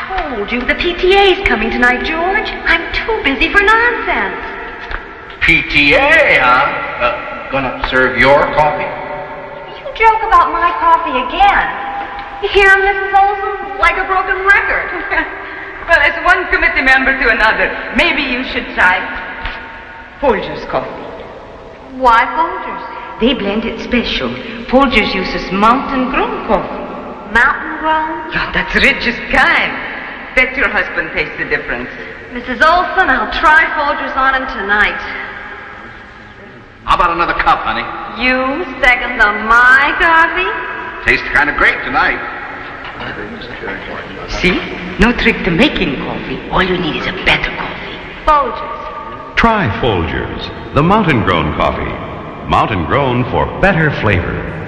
told you, the PTA's coming tonight, George. I'm too busy for nonsense. PTA, huh? Gonna serve your coffee? You joke about my coffee again. You hear, Mrs. Olson, like a broken record. Well, as one committee member to another, maybe you should try Folger's coffee. Why Folgers? They blend it special. Folgers uses mountain grown coffee. Mountain grown? Yeah, that's the richest kind. Bet your husband tastes the difference. Mrs. Olson, I'll try Folgers on him tonight. How about another cup, honey? You second the my coffee? Tastes kind of great tonight. See? No trick to making coffee. All you need is a better coffee. Folgers. Try Folgers, the mountain-grown coffee. Mountain-grown for better flavor.